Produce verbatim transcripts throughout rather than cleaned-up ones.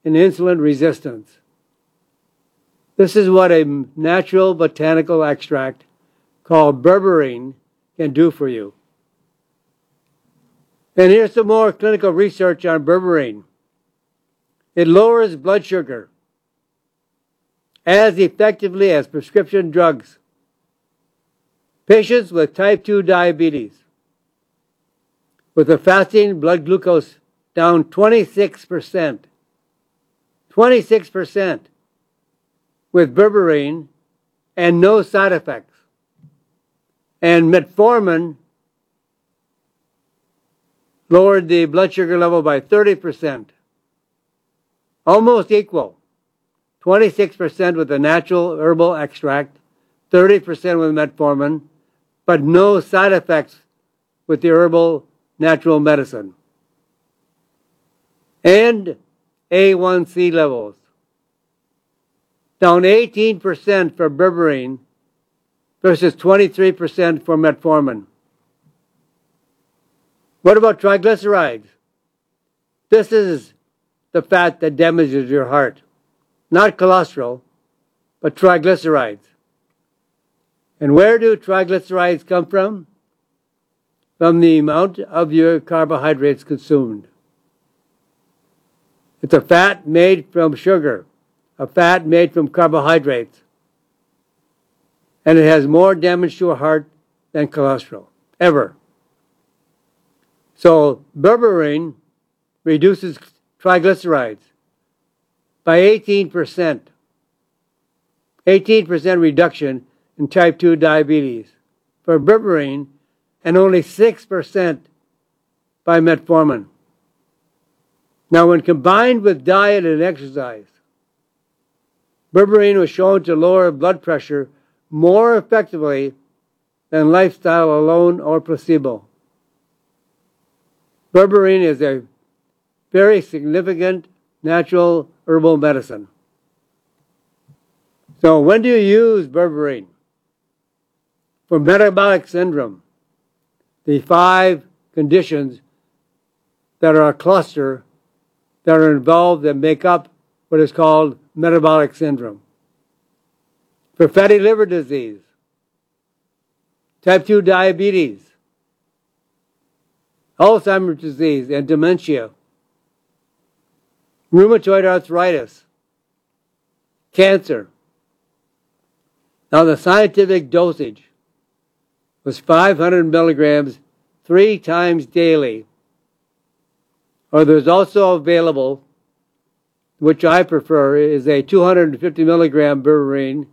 in insulin resistance. This is what a natural botanical extract called berberine can do for you. And here's some more clinical research on berberine. It lowers blood sugar as effectively as prescription drugs. Patients with type two diabetes with a fasting blood glucose down twenty-six percent, twenty-six percent with berberine and no side effects. And metformin lowered the blood sugar level by thirty percent, almost equal. twenty-six percent with a natural herbal extract, thirty percent with metformin, but no side effects with the herbal natural medicine. And A one C levels, down eighteen percent for berberine versus twenty-three percent for metformin. What about triglycerides? This is the fat that damages your heart. Not cholesterol, but triglycerides. And where do triglycerides come from? From the amount of your carbohydrates consumed. It's a fat made from sugar, a fat made from carbohydrates. And it has more damage to your heart than cholesterol, ever. So berberine reduces triglycerides by eighteen percent. eighteen percent reduction in type two diabetes for berberine and only six percent by metformin. Now, when combined with diet and exercise, berberine was shown to lower blood pressure more effectively than lifestyle alone or placebo. Berberine is a very significant natural herbal medicine. So when do you use berberine? For metabolic syndrome, the five conditions that are a cluster that are involved that make up what is called metabolic syndrome. For fatty liver disease, type two diabetes, Alzheimer's disease and dementia, rheumatoid arthritis, cancer. Now the scientific dosage was five hundred milligrams three times daily. Or there's also available, which I prefer, is a two hundred fifty milligram berberine,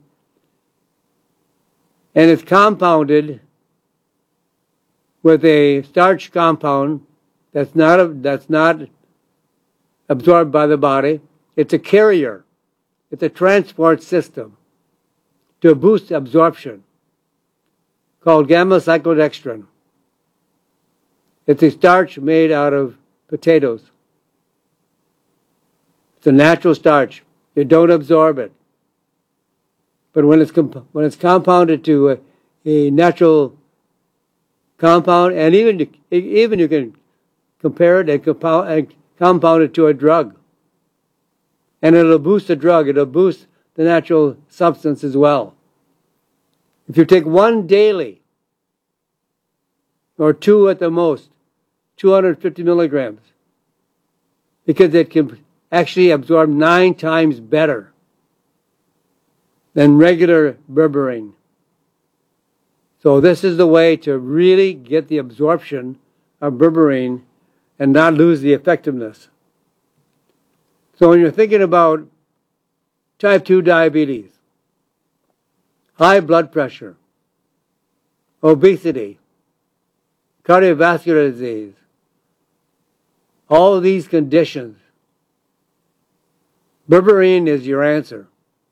and it's compounded with a starch compound that's not a, that's not absorbed by the body. It's a carrier. It's a transport system to boost absorption called gamma-cyclodextrin. It's a starch made out of potatoes. It's a natural starch. You don't absorb it. But when it's comp- when it's compounded to a, a natural compound, and even even you can compare it and compound, and compound it to a drug, and it'll boost the drug. It'll boost the natural substance as well. If you take one daily, or two at the most, two hundred fifty milligrams, because it can actually absorb nine times better than regular berberine. So this is the way to really get the absorption of berberine and not lose the effectiveness. So when you're thinking about type two diabetes, high blood pressure, obesity, cardiovascular disease, all of these conditions, berberine is your answer.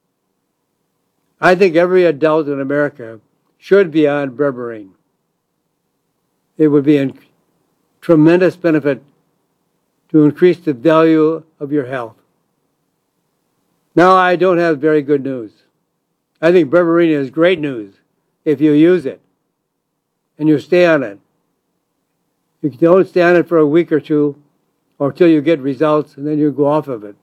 I think every adult in America should be on berberine. It would be a tremendous benefit to increase the value of your health. Now, I don't have very good news. I think berberine is great news if you use it and you stay on it. You don't stay on it for a week or two or till you get results and then you go off of it.